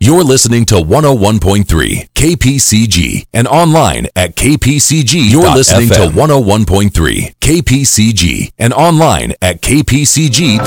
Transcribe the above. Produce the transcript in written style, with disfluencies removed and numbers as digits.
You're listening to 101.3 KPCG and online at kpcg.fm. You're listening to 101.3 KPCG and online at kpcg.